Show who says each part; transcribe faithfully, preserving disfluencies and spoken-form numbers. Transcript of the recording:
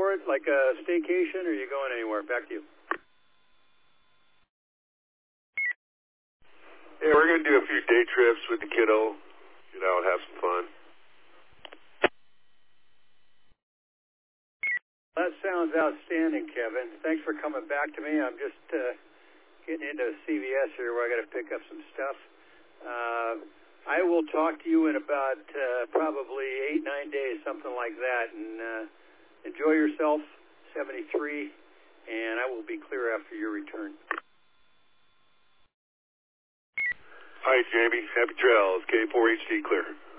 Speaker 1: for it, like a staycation, or are you going anywhere? Back to you.
Speaker 2: Yeah, we're going to do a few day trips with the kiddo, get out, have some fun.
Speaker 1: That sounds outstanding, Kevin. Thanks for coming back to me. I'm just uh, getting into C V S here where I got to pick up some stuff. Uh, I will talk to you in about uh, probably eight, nine days, something like that. And uh, enjoy yourself, seventy-three, and I will be clear after your return.
Speaker 2: All right, Jamie. Happy trails. K four H D clear.